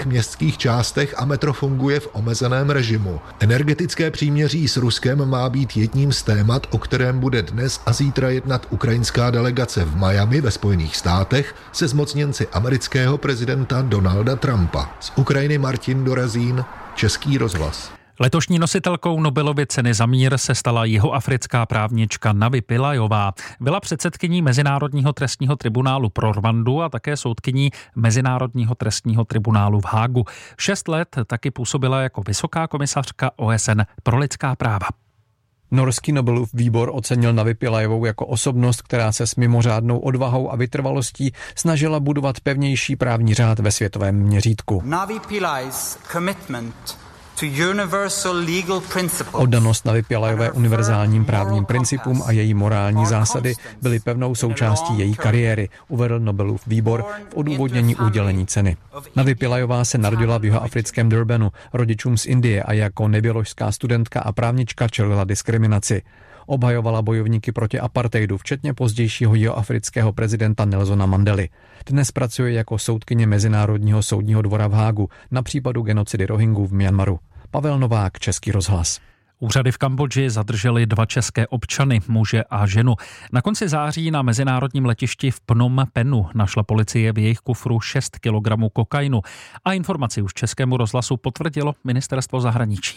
městských částech a metro funguje v omezeném režimu. Energetické příměří s Ruskem má být jedním z témat, o kterém bude dnes a zítra jednat ukrajinská delegace v Miami ve Spojených státech se zmocněnci amerického prezidenta Donalda Trumpa. Z Ukrajiny Martin Dorazín, Český rozhlas. Letošní nositelkou Nobelovy ceny za mír se stala jihoafrická právnička Navi Pillajová. Byla předsedkyní Mezinárodního trestního tribunálu pro Rwandu a také soudkyní Mezinárodního trestního tribunálu v Hágu. 6 let taky působila jako vysoká komisařka OSN pro lidská práva. Norský Nobelův výbor ocenil Navi Pillajovou jako osobnost, která se s mimořádnou odvahou a vytrvalostí snažila budovat pevnější právní řád ve světovém měřítku. Navi Pillaj's commitment to universal legal principles. Oddanost Navi Pillajové univerzálním právním principům a její morální zásady byly pevnou součástí její kariéry, uvedl Nobelův výbor v odůvodnění udělení ceny. Navi Pillajová se narodila v jihoafrickém Durbanu, rodičům z Indie, a jako neběložská studentka a právnička čelila diskriminaci. Obhajovala bojovníky proti apartheidu, včetně pozdějšího jihoafrického prezidenta Nelsona Mandely. Dnes pracuje jako soudkyně Mezinárodního soudního dvora v Hágu na případu genocidy Rohingů v Myanmaru. Pavel Novák, Český rozhlas. Úřady v Kambodži zadrželi 2 české občany, muže a ženu. Na konci září na mezinárodním letišti v Phnom Penhu našla policie v jejich kufru 6 kilogramů kokainu. A informaci už Českému rozhlasu potvrdilo Ministerstvo zahraničí.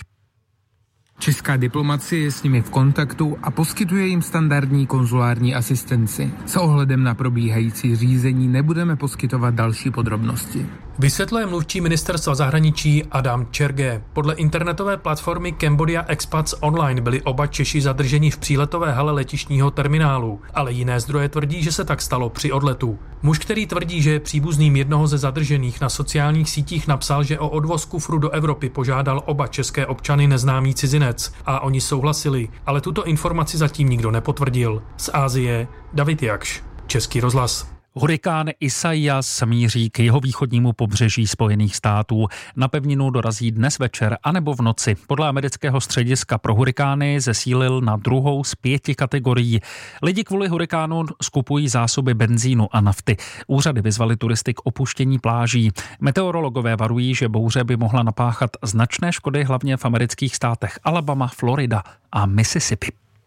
Česká diplomacie je s nimi v kontaktu a poskytuje jim standardní konzulární asistenci. S ohledem na probíhající řízení nebudeme poskytovat další podrobnosti. Vysvětluje mluvčí Ministerstva zahraničí Adam Čerge. Podle internetové platformy Cambodia Expats Online byli oba Češi zadrženi v příletové hale letištního terminálu, ale jiné zdroje tvrdí, že se tak stalo při odletu. Muž, který tvrdí, že je příbuzným jednoho ze zadržených, na sociálních sítích napsal, že o odvoz kufru do Evropy požádal oba české občany neznámý cizinec a oni souhlasili, ale tuto informaci zatím nikdo nepotvrdil. Z Asie David Jakš, Český rozhlas. Hurikán Isaias míří k jihovýchodnímu pobřeží Spojených států. Na pevninu dorazí dnes večer anebo v noci. Podle amerického střediska pro hurikány zesílil na 2. z 5 kategorií. Lidi kvůli hurikánu skupují zásoby benzínu a nafty. Úřady vyzvaly turisty k opuštění pláží. Meteorologové varují, že bouře by mohla napáchat značné škody hlavně v amerických státech Alabama, Florida a Mississippi.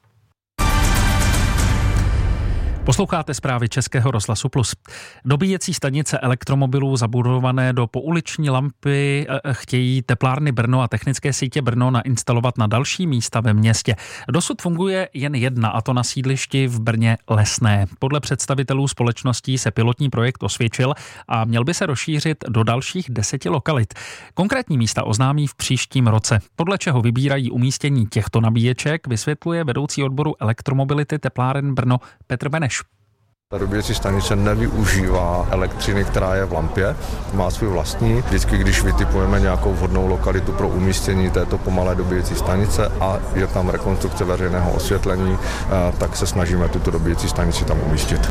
Posloucháte zprávy Českého rozhlasu Plus. Dobíjecí stanice elektromobilů zabudované do pouliční lampy chtějí teplárny Brno a technické sítě Brno nainstalovat na další místa ve městě. Dosud funguje jen jedna, a to na sídlišti v Brně Lesné. Podle představitelů společností se pilotní projekt osvědčil a měl by se rozšířit do dalších 10 lokalit. Konkrétní místa oznámí v příštím roce. Podle čeho vybírají umístění těchto nabíječek, vysvětluje vedoucí odboru elektromobility tepláren Brno Petr Beneš. Ta dobíjecí stanice nevyužívá elektřiny, která je v lampě, má svůj vlastní. Vždycky, když vytipujeme nějakou vhodnou lokalitu pro umístění této pomalé dobíjecí stanice a je tam rekonstrukce veřejného osvětlení, tak se snažíme tuto dobíjecí stanici tam umístit.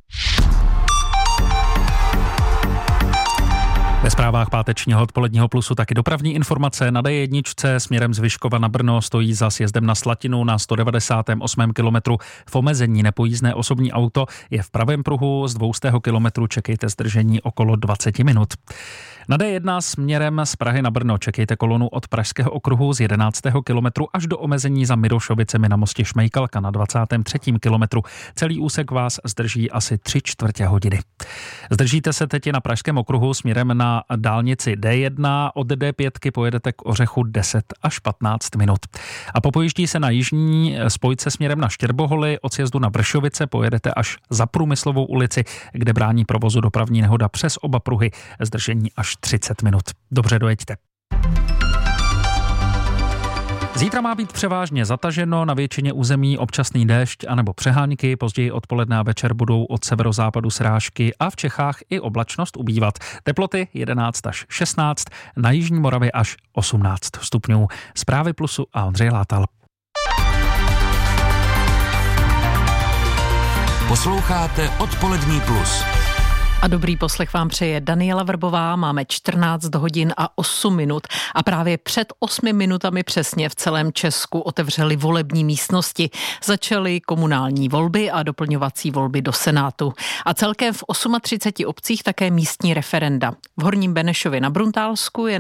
Ve zprávách pátečního odpoledního Plusu taky dopravní informace. Na D1 směrem z Vyškova na Brno stojí za sjezdem na Slatinu na 198. kilometru v omezení. Nepojízdné osobní auto je v pravém pruhu, z 200 kilometrů čekejte zdržení okolo 20 minut. Na D1 směrem z Prahy na Brno čekejte kolonu od Pražského okruhu z 11. kilometru až do omezení za Mirošovicemi na mostě Šmejkalka na 23. kilometru. Celý úsek vás zdrží asi 3/4 hodiny. Zdržíte se teď na Pražském okruhu směrem na dálnici D1. Od D5 pojedete k Ořechu 10 až 15 minut. A popojíždí se na jižní spojce směrem na Štěrboholy. Od sjezdu na Vršovice pojedete až za Průmyslovou ulici, kde brání provozu dopravní nehoda přes oba pruhy. Zdržení až 30 minut. Dobře, dojeďte. Zítra má být převážně zataženo, na většině území občasný déšť anebo přehánky, později odpoledne a večer budou od severozápadu srážky a v Čechách i oblačnost ubývat. Teploty 11 až 16, na jižní Moravě až 18 stupňů. Zprávy Plusu a Ondřej Látal. Posloucháte Odpolední Plus. A dobrý poslech vám přeje Daniela Vrbová. Máme 14 hodin a 8 minut a právě před 8 minutami přesně v celém Česku otevřely volební místnosti. Začaly komunální volby a doplňovací volby do Senátu. A celkem v 38 obcích také místní referenda. V Horním Benešově na Bruntálsku je